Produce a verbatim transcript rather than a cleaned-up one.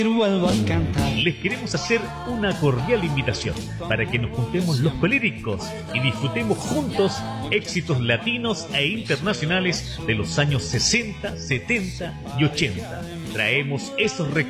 vuelvo a cantar. Les queremos hacer una cordial invitación para que nos juntemos los colíricos y disfrutemos juntos éxitos latinos e internacionales de los años sesenta, setenta y ochenta. Traemos esos recuerdos